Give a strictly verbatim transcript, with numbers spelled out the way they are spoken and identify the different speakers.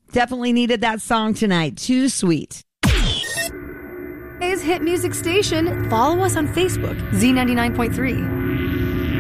Speaker 1: Definitely needed that song tonight. Too sweet.
Speaker 2: Today's hit music station. Follow us on Facebook, Z ninety-nine point three.